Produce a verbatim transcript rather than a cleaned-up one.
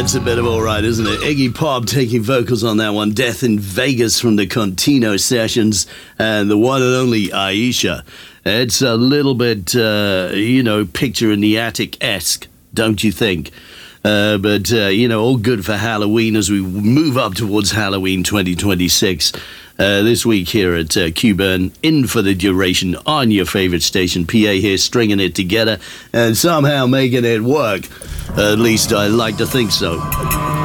that's a bit of all right, isn't it? Iggy Pop taking vocals on that one. Death in Vegas from the Contino Sessions, and the one and only Aisha. It's a little bit, uh, you know, Picture in the Attic-esque, don't you think? Uh, but, uh, you know, all good for Halloween as we move up towards Halloween twenty twenty-six. Uh, this week here at uh, Q-Burn, in for the duration on your favourite station. P A here stringing it together and somehow making it work. At least I like to think so.